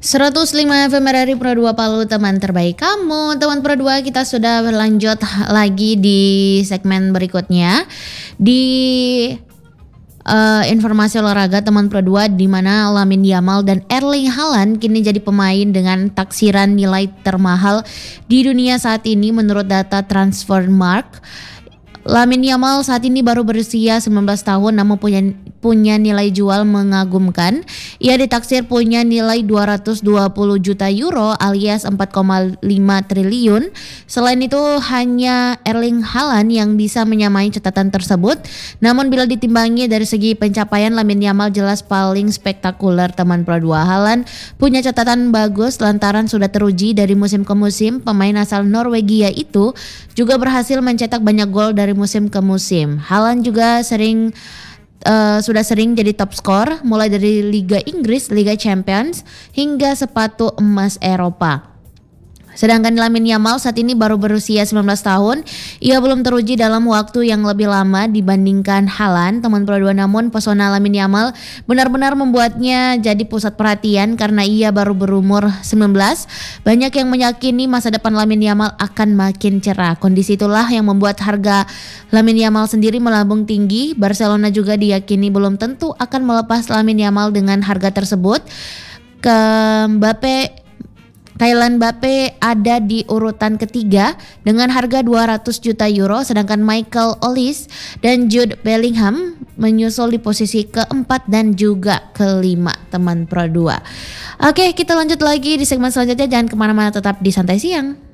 105 FM RRI Pro 2 Palu, teman terbaik kamu. Teman Pro 2, kita sudah berlanjut lagi di segmen berikutnya di informasi olahraga teman Pro 2, di mana Lamine Yamal dan Erling Haaland kini jadi pemain dengan taksiran nilai termahal di dunia saat ini menurut data Transfermarkt. Lamine Yamal saat ini baru berusia 19 tahun namun punya nilai jual mengagumkan. Ia ditaksir punya nilai 220 juta euro alias 4,5 triliun. Selain itu hanya Erling Haaland yang bisa menyamai catatan tersebut. Namun bila ditimbangi dari segi pencapaian, Lamine Yamal jelas paling spektakuler teman Pro 2. Haaland punya catatan bagus lantaran sudah teruji dari musim ke musim. Pemain asal Norwegia itu juga berhasil mencetak banyak gol dari musim ke musim. Haaland juga sudah sering jadi top skor mulai dari Liga Inggris, Liga Champions hingga sepatu emas Eropa. Sedangkan Lamine Yamal saat ini baru berusia 19 tahun. Ia belum teruji dalam waktu yang lebih lama dibandingkan Haaland, teman Pro 2. Namun pesona Lamine Yamal benar-benar membuatnya jadi pusat perhatian karena ia baru berumur 19. Banyak yang meyakini masa depan Lamine Yamal akan makin cerah. Kondisi itulah yang membuat harga Lamine Yamal sendiri melambung tinggi. Barcelona juga diyakini belum tentu akan melepas Lamine Yamal dengan harga tersebut. Kylian Mbappe ada di urutan ketiga dengan harga 200 juta euro, sedangkan Michael Olise dan Jude Bellingham menyusul di posisi keempat dan juga kelima teman Pro 2. Oke, kita lanjut lagi di segmen selanjutnya. Jangan kemana-mana, tetap di Santai Siang.